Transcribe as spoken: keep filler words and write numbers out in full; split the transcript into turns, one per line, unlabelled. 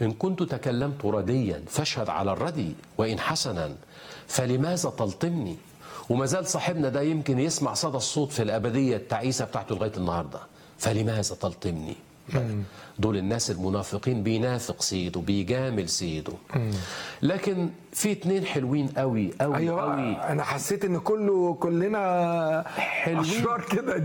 إن كنت تكلمت رديا فاشهد على الردي، وإن حسنا فلماذا تلطمني؟ وما زال صاحبنا ده يمكن يسمع صدى الصوت في الأبدية التعيسة بتاعته لغاية النهاردة. فلماذا تلطمني؟ دول الناس المنافقين، بينافق سيده، بيجامل سيده. لكن في اتنين حلوين قوي قوي
أيوة
قوي.
أنا حسيت إن كله كلنا
حلوين
أشرار كده.